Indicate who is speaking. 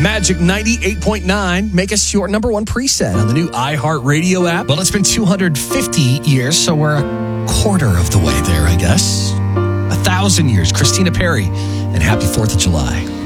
Speaker 1: Magic 98.9. Make us your number one preset on the new iHeartRadio app. Well, it's been 250 years, so we're a quarter of the way there, I guess. 1,000 years. Christina Perri, and happy 4th of July.